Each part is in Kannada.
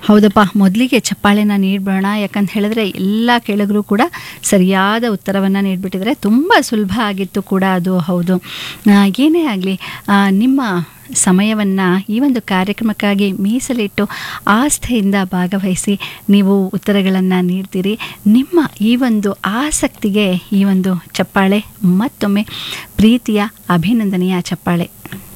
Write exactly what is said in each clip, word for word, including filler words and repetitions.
ಹೌದಪ್ಪ, ಮೊದಲಿಗೆ ಚಪ್ಪಾಳೆನ ನೀಡಬೇಡ. ಯಾಕಂತ ಹೇಳಿದ್ರೆ ಎಲ್ಲ ಕೇಳಿದ್ರು ಕೂಡ ಸರಿಯಾದ ಉತ್ತರವನ್ನು ನೀಡಿಬಿಟ್ಟಿದ್ರೆ ತುಂಬ ಸುಲಭ ಆಗಿತ್ತು ಕೂಡ ಅದು. ಹೌದು, ಆ, ಏನೇ ಆಗಲಿ ನಿಮ್ಮ ಸಮಯವನ್ನು ಈ ಒಂದು ಕಾರ್ಯಕ್ರಮಕ್ಕಾಗಿ ಮೀಸಲಿಟ್ಟು ಆಸ್ಥೆಯಿಂದ ಭಾಗವಹಿಸಿ ನೀವು ಉತ್ತರಗಳನ್ನು ನೀಡ್ತೀರಿ. ನಿಮ್ಮ ಈ ಒಂದು ಆಸಕ್ತಿಗೆ ಈ ಒಂದು ಚಪ್ಪಾಳೆ ಮತ್ತೊಮ್ಮೆ ಪ್ರೀತಿಯ ಅಭಿನಂದನೆಯ ಚಪ್ಪಾಳೆ.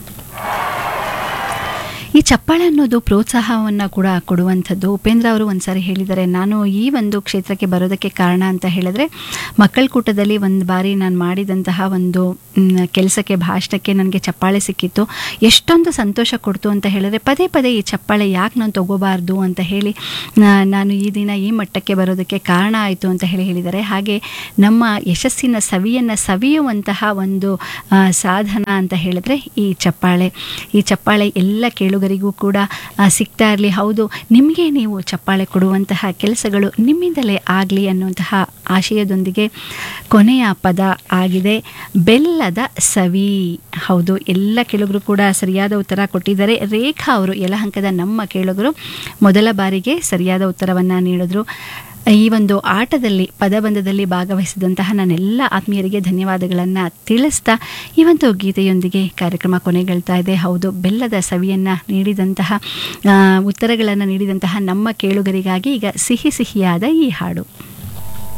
ಈ ಚಪ್ಪಾಳೆ ಅನ್ನೋದು ಪ್ರೋತ್ಸಾಹವನ್ನು ಕೂಡ ಕೊಡುವಂಥದ್ದು. ಉಪೇಂದ್ರ ಅವರು ಒಂದು ಸಾರಿ ಹೇಳಿದ್ದಾರೆ, ನಾನು ಈ ಒಂದು ಕ್ಷೇತ್ರಕ್ಕೆ ಬರೋದಕ್ಕೆ ಕಾರಣ ಅಂತ ಹೇಳಿದ್ರೆ ಮಕ್ಕಳ ಕೂಟದಲ್ಲಿ ಒಂದು ಬಾರಿ ನಾನು ಮಾಡಿದಂತಹ ಒಂದು ಕೆಲಸಕ್ಕೆ, ಭಾಷಣಕ್ಕೆ ನನಗೆ ಚಪ್ಪಾಳೆ ಸಿಕ್ಕಿತ್ತು. ಎಷ್ಟೊಂದು ಸಂತೋಷ ಕೊಡ್ತು ಅಂತ ಹೇಳಿದ್ರೆ ಪದೇ ಪದೇ ಈ ಚಪ್ಪಾಳೆ ಯಾಕೆ ನಾನು ತಗೋಬಾರ್ದು ಅಂತ ಹೇಳಿ ನಾನು ಈ ದಿನ ಈ ಮಟ್ಟಕ್ಕೆ ಬರೋದಕ್ಕೆ ಕಾರಣ ಆಯಿತು ಅಂತ ಹೇಳಿ ಹೇಳಿದ್ದಾರೆ. ಹಾಗೆ ನಮ್ಮ ಯಶಸ್ಸಿನ ಸವಿಯನ್ನು ಸವಿಯುವಂತಹ ಒಂದು ಸಾಧನ ಅಂತ ಹೇಳಿದ್ರೆ ಈ ಚಪ್ಪಾಳೆ. ಈ ಚಪ್ಪಾಳೆ ಎಲ್ಲ ಕೇಳು ಗರಿಗೂ ಕೂಡ ಸಿಗ್ತಾ ಇರಲಿ. ಹೌದು, ನಿಮಗೆ ನೀವು ಚಪ್ಪಾಳೆ ಕೊಡುವಂತಹ ಕೆಲಸಗಳು ನಿಮ್ಮಿಂದಲೇ ಆಗಲಿ ಅನ್ನುವಂತಹ ಆಶಯದೊಂದಿಗೆ ಕೊನೆಯ ಪದ ಆಗಿದೆ ಬೆಲ್ಲದ ಸವಿ. ಹೌದು, ಎಲ್ಲ ಕೇಳುಗರು ಕೂಡ ಸರಿಯಾದ ಉತ್ತರ ಕೊಟ್ಟಿದ್ದಾರೆ. ರೇಖಾ ಅವರು ಯಲಹಂಕದ ನಮ್ಮ ಕೇಳುಗರು ಮೊದಲ ಬಾರಿಗೆ ಸರಿಯಾದ ಉತ್ತರವನ್ನು ನೀಡಿದ್ರು. ಈ ಒಂದು ಆಟದಲ್ಲಿ ಪದಬಂಧದಲ್ಲಿ ಭಾಗವಹಿಸಿದಂತಹ ನನ್ನೆಲ್ಲ ಆತ್ಮೀಯರಿಗೆ ಧನ್ಯವಾದಗಳನ್ನು ತಿಳಿಸ್ತಾ ಈ ಒಂದು ಗೀತೆಯೊಂದಿಗೆ ಕಾರ್ಯಕ್ರಮ ಕೊನೆಗೊಳ್ತಾ ಇದೆ. ಹೌದು, ಬೆಲ್ಲದ ಸವಿಯನ್ನು ನೀಡಿದಂತಹ ಉತ್ತರಗಳನ್ನು ನೀಡಿದಂತಹ ನಮ್ಮ ಕೇಳುಗರಿಗಾಗಿ ಈಗ ಸಿಹಿ ಸಿಹಿಯಾದ ಈ ಹಾಡು.